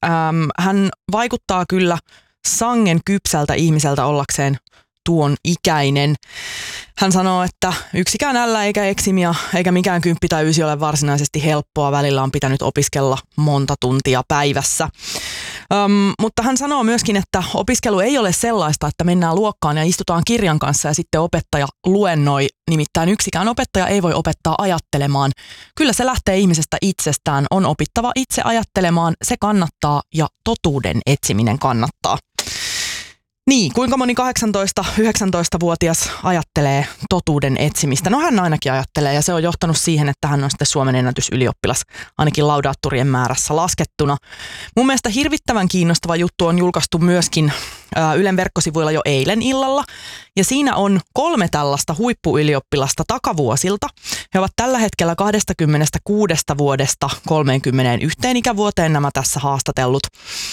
hän vaikuttaa kyllä sangen kypsältä ihmiseltä ollakseen tuon ikäinen. Hän sanoo, että yksikään ällä eikä eksimia eikä mikään 10 tai 9 ole varsinaisesti helppoa. Välillä on pitänyt opiskella monta tuntia päivässä. Mutta hän sanoo myöskin, että opiskelu ei ole sellaista, että mennään luokkaan ja istutaan kirjan kanssa ja sitten opettaja luennoi. Nimittäin yksikään opettaja ei voi opettaa ajattelemaan. Kyllä se lähtee ihmisestä itsestään. On opittava itse ajattelemaan. Se kannattaa ja totuuden etsiminen kannattaa. Niin, kuinka moni 18-19-vuotias ajattelee totuuden etsimistä? No hän ainakin ajattelee ja se on johtanut siihen, että hän on sitten Suomen ennätysylioppilas, ainakin laudaattorien määrässä laskettuna. Mun mielestä hirvittävän kiinnostava juttu on julkaistu myöskin Ylen verkkosivuilla jo eilen illalla. Ja siinä on 3 tällaista huippuyliooppilasta takavuosilta. He ovat tällä hetkellä 26 vuodesta 31 ikävuoteen nämä tässä haastatellut.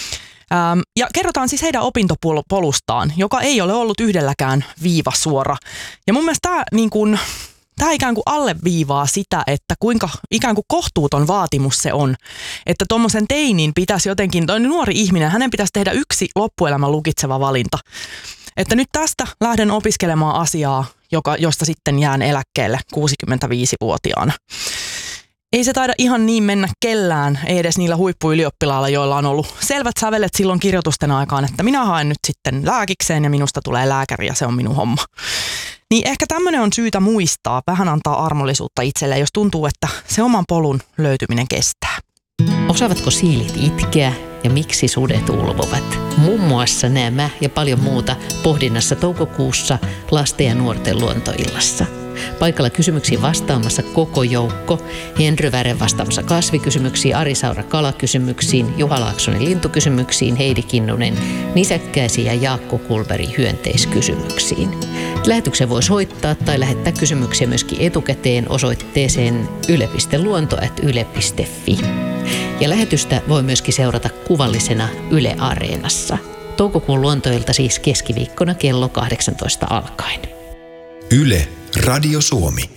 Ja kerrotaan siis heidän opintopolustaan, joka ei ole ollut yhdelläkään viivasuora. Ja mun mielestä tämä ikään kuin alleviivaa sitä, että kuinka ikään kuin kohtuuton vaatimus se on. Että tuommoisen teinin pitäisi jotenkin, toi nuori ihminen, hänen pitäisi tehdä yksi loppuelämän lukitseva valinta. Että nyt tästä lähden opiskelemaan asiaa, josta sitten jään eläkkeelle 65-vuotiaana. Ei se taida ihan niin mennä kellään, ei edes niillä huippuylioppilailla, joilla on ollut selvät sävelet silloin kirjoitusten aikaan, että minä haen nyt sitten lääkikseen ja minusta tulee lääkäri ja se on minun homma. Niin ehkä tämmöinen on syytä muistaa, vähän antaa armollisuutta itselleen, jos tuntuu, että se oman polun löytyminen kestää. Osaavatko siilit itkeä ja miksi sudet ulvovat? Muun muassa nämä ja paljon muuta pohdinnassa toukokuussa lasten ja nuorten luontoillassa. Paikalla kysymyksiin vastaamassa koko joukko. Henry Väre vastaamassa kasvikysymyksiin, Ari Saura kalakysymyksiin, Juha Laaksonen lintukysymyksiin, Heidi Kinnunen nisäkkäisiin ja Jaakko Kulberi hyönteiskysymyksiin. Lähetyksen voi soittaa tai lähettää kysymyksiä myöskin etukäteen osoitteeseen yle.luonto@yle.fi. Ja lähetystä voi myöskin seurata kuvallisena Yle Areenassa. Toukokuun luontoilta siis keskiviikkona kello 18 alkaen. Yle Radio Suomi.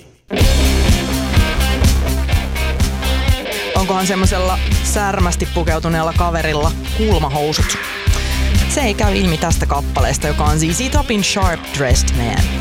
Onkohan semmoisella särmästi pukeutuneella kaverilla kulmahousut? Se ei käy ilmi tästä kappaleesta, joka on ZZ Topin Sharp Dressed Man.